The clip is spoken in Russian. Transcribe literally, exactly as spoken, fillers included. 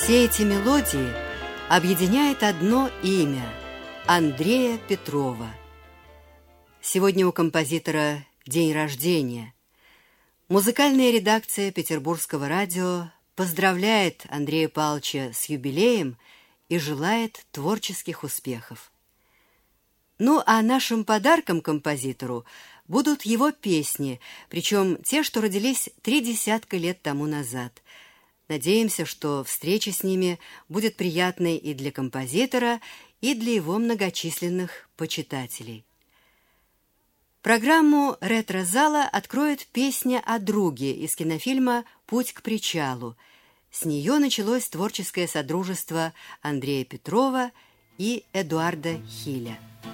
Все эти мелодии объединяет одно имя – Андрея Петрова. Сегодня у композитора день рождения. Музыкальная редакция Петербургского радио поздравляет Андрея Павловича с юбилеем и желает творческих успехов. Ну а нашим подарком композитору будут его песни, причем те, что родились три десятка лет тому назад. Надеемся, что встреча с ними будет приятной и для композитора, и для его многочисленных почитателей. Программу ретро-зала откроет песня о друге из кинофильма «Путь к причалу». С нее началось творческое содружество Андрея Петрова и Эдуарда Хиля.